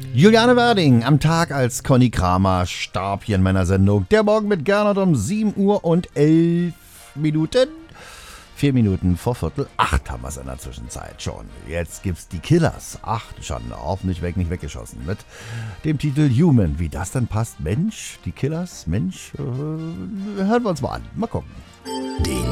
Juliane Werding am Tag als Conny Kramer starb hier in meiner Sendung. Der Morgen mit Gernot um 7 Uhr und 11 Minuten. 4 Minuten vor 7:45 haben wir es in der Zwischenzeit schon. Jetzt gibt's die Killers. Ach, Schande, hoffentlich nicht weggeschossen. Mit dem Titel Human. Wie das denn passt? Mensch, die Killers, Mensch. Hören wir uns mal an. Mal gucken.